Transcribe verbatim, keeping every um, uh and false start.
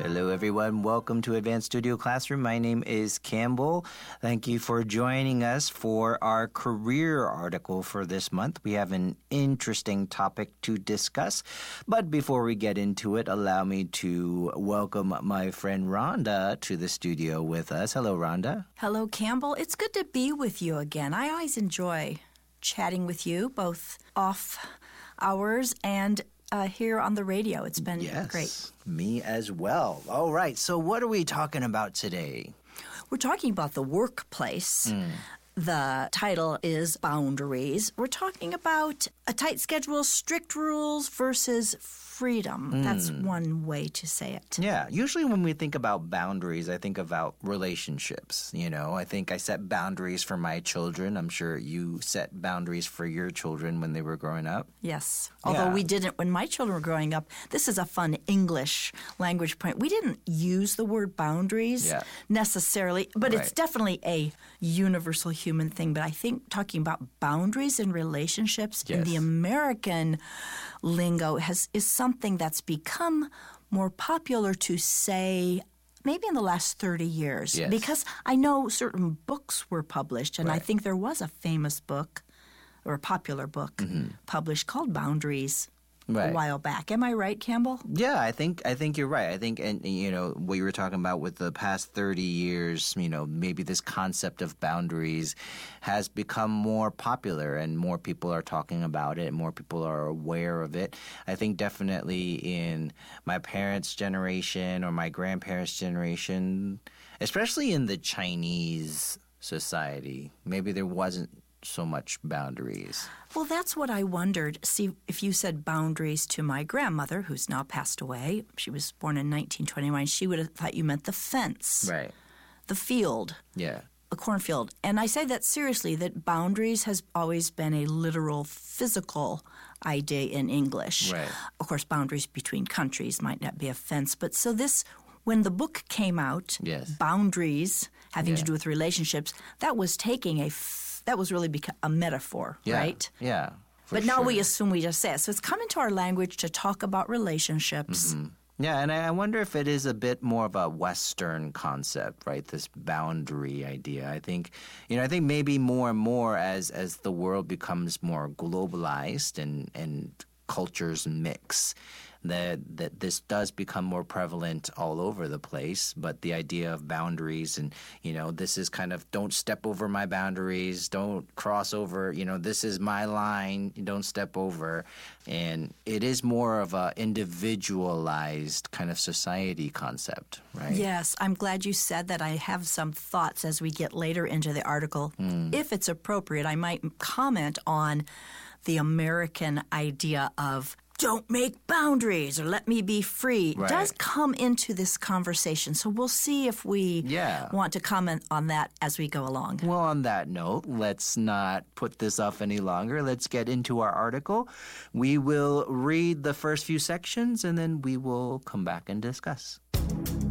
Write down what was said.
Hello, everyone. Welcome to Advanced Studio Classroom. My name is Campbell. Thank you for joining us for our career article for this month. We have an interesting topic to discuss. But before we get into it, allow me to welcome my friend Rhonda to the studio with us. Hello, Rhonda. Hello, Campbell. It's good to be with you again. I always enjoy chatting with you, both off hours and Uh, here on the radio. It's been yes, great. Me as well. All right. So what are we talking about today? We're talking about the workplace. Mm. The title is Boundaries. We're talking about a tight schedule, strict rules versus freedom. Mm. That's one way to say it. Yeah. Usually when we think about boundaries, I think about relationships. You know, I think I set boundaries for my children. I'm sure you set boundaries for your children when they were growing up. Yes. Although yeah. we didn't when my children were growing up. This is a fun English language point. We didn't use the word boundaries yeah. necessarily, but right. it's definitely a universal human thing. But I think talking about boundaries in relationships yes. in the American lingo has is something that's become more popular to say maybe in the last thirty years. Yes. Because I know certain books were published, and right. I think there was a famous book or a popular book mm-hmm. published called Boundaries right. a while back. Am I right, Campbell? Yeah, I think I think you're right. I think, and you know, what you were talking about with the past thirty years, you know, maybe this concept of boundaries has become more popular and more people are talking about it and more people are aware of it. I think definitely in my parents' generation or my grandparents' generation, especially in the Chinese society, maybe there wasn't so much boundaries. Well, that's what I wondered. See, if you said boundaries to my grandmother, who's now passed away, she was born in nineteen twenty-nine, she would have thought you meant the fence, right? The field, yeah, a cornfield. And I say that seriously, that boundaries has always been a literal physical idea in English. Right. Of course, boundaries between countries might not be a fence, but so this, when the book came out, yes. Boundaries having yeah. to do with relationships, that was taking a That was really beca- a metaphor, yeah. right? Yeah. But now sure. we assume we just say it. So it's come into our language to talk about relationships. Mm-hmm. Yeah, and I wonder if it is a bit more of a Western concept, right? This boundary idea. I think, you know, I think maybe more and more as as the world becomes more globalized and and cultures mix, that that this does become more prevalent all over the place. But the idea of boundaries and, you know, this is kind of don't step over my boundaries, don't cross over, you know, this is my line, don't step over. And it is more of a individualized kind of society concept, right? Yes, I'm glad you said that. I have some thoughts as we get later into the article. Mm. If it's appropriate, I might comment on the American idea of don't make boundaries or let me be free. Right. Does come into this conversation. So we'll see if we yeah. want to comment on that as we go along. Well, on that note, let's not put this off any longer. Let's get into our article. We will read the first few sections and then we will come back and discuss.